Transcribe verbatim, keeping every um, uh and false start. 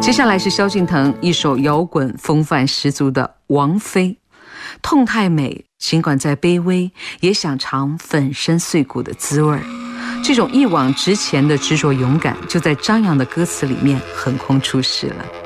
接下来是萧敬腾一首摇滚风范十足的《王妃》，痛太美，尽管再卑微，也想尝粉身碎骨的滋味。这种一往直前的执着勇敢，就在张扬的歌词里面横空出世了。